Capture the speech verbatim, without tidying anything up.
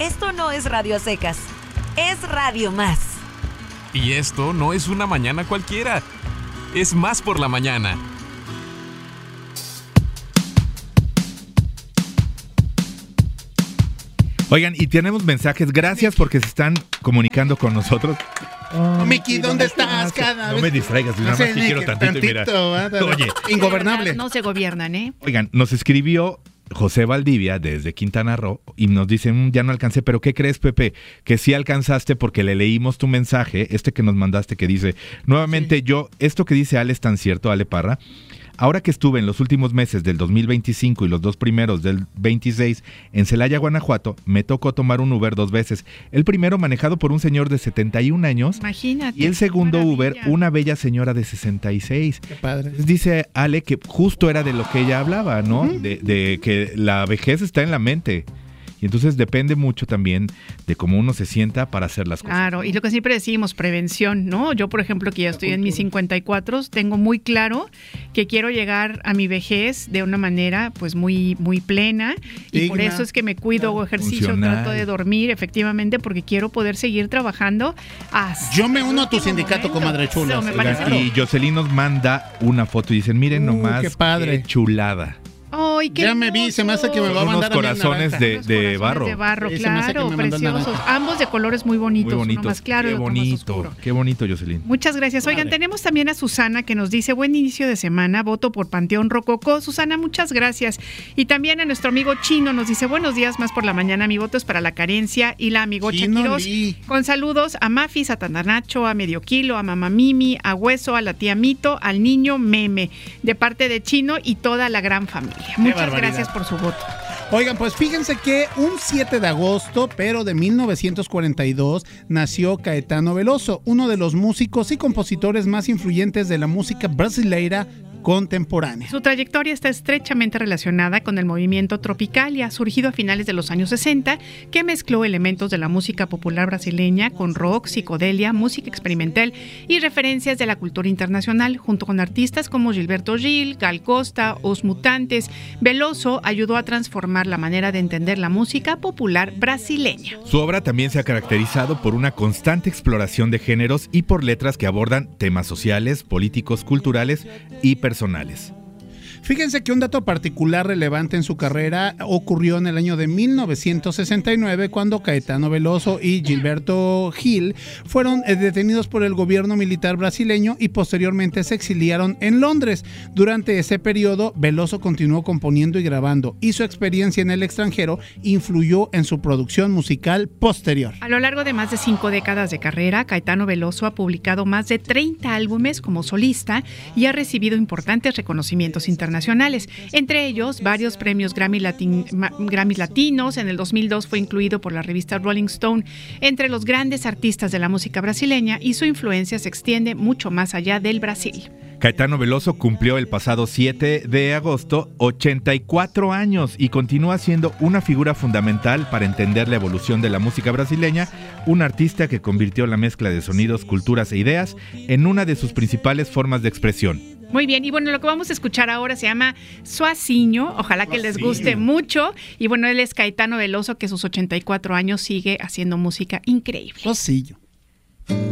Esto no es Radio a secas, es Radio Más. Y esto no es una mañana cualquiera, es Más por la mañana. Oigan, y tenemos mensajes, gracias porque se están comunicando con nosotros. Oh, Miki, ¿dónde estás? Cada no vez... me distraigas, nada más que quiero tantito, tantito y mira. Oye, ingobernable. No se gobiernan, ¿eh? Oigan, nos escribió José Valdivia desde Quintana Roo y nos dice, mmm, ya no alcancé, pero ¿qué crees, Pepe? Que sí alcanzaste porque le leímos tu mensaje, este que nos mandaste que dice, nuevamente sí. yo, esto que dice Ale es tan cierto, Ale Parra. Ahora que estuve en los últimos meses del dos mil veinticinco y los dos primeros del veintiséis en Celaya, Guanajuato, me tocó tomar un Uber dos veces. El primero manejado por un señor de setenta y un años. Imagínate. Y el segundo maravilla. Uber, una bella señora de sesenta y seis. Qué padre. Entonces dice Ale que justo era de lo que ella hablaba, ¿no? Uh-huh. De, de que la vejez está en la mente. Y entonces depende mucho también de cómo uno se sienta para hacer las cosas. Claro, y lo que siempre decimos, prevención, ¿no? Yo, por ejemplo, que ya estoy en mis cincuenta y cuatro, tengo muy claro que quiero llegar a mi vejez de una manera pues muy, muy plena. Y Digna. Por eso es que me cuido, hago ejercicio, Funcional. Trato de dormir, efectivamente, porque quiero poder seguir trabajando hasta Yo me uno a tu sindicato, momento. Comadre chula. Eso me parece. Y Jocelyn nos manda una foto y dicen, miren uh, nomás, qué padre. Qué chulada. Ay, qué ya me vi, se me hace que me va a mandar unos corazones a de, unos de corazones barro. de barro, sí, claro, preciosos. Ambos de colores muy bonitos, muy bonitos. uno más claro y qué otro bonito, más oscuro. Qué bonito, Jocelyn. Muchas gracias. Oigan, vale. Tenemos también a Susana que nos dice, buen inicio de semana, voto por Panteón Rococó. Susana, muchas gracias. Y también a nuestro amigo Chino nos dice, buenos días, Más por la mañana, mi voto es para La Carencia y la amigocha Quiroz. Con saludos a Mafis, a Tandanacho, a Medio Kilo, a Mamá Mimi, a Hueso, a la tía Mito, al niño Meme, de parte de Chino y toda la gran familia. Qué muchas barbaridad. Gracias por su voto. Oigan, pues fíjense que un siete de agosto, pero de mil novecientos cuarenta y dos, nació Caetano Veloso, uno de los músicos y compositores más influyentes de la música brasileira contemporánea. Su trayectoria está estrechamente relacionada con el movimiento Tropicalia, surgido a finales de los años sesenta, que mezcló elementos de la música popular brasileña con rock, psicodelia, música experimental y referencias de la cultura internacional, junto con artistas como Gilberto Gil, Gal Costa, Os Mutantes. Veloso ayudó a transformar la manera de entender la música popular brasileña. Su obra también se ha caracterizado por una constante exploración de géneros y por letras que abordan temas sociales, políticos, culturales y personales. personales. Fíjense que un dato particular relevante en su carrera ocurrió en el año de mil novecientos sesenta y nueve, cuando Caetano Veloso y Gilberto Gil fueron detenidos por el gobierno militar brasileño y posteriormente se exiliaron en Londres. Durante ese periodo, Veloso continuó componiendo y grabando, y su experiencia en el extranjero influyó en su producción musical posterior. A lo largo de más de cinco décadas de carrera, Caetano Veloso ha publicado más de treinta álbumes como solista y ha recibido importantes reconocimientos internacionales. Nacionales, entre ellos varios premios Grammy Latin, Grammys latinos. En el dos mil dos fue incluido por la revista Rolling Stone entre los grandes artistas de la música brasileña, y su influencia se extiende mucho más allá del Brasil. Caetano Veloso cumplió el pasado siete de agosto ochenta y cuatro años y continúa siendo una figura fundamental para entender la evolución de la música brasileña, un artista que convirtió la mezcla de sonidos, culturas e ideas en una de sus principales formas de expresión. Muy bien, y bueno, lo que vamos a escuchar ahora se llama Suazinho, ojalá que les guste mucho. Y bueno, él es Caetano Veloso, que a sus ochenta y cuatro años sigue haciendo música increíble. Suazinho.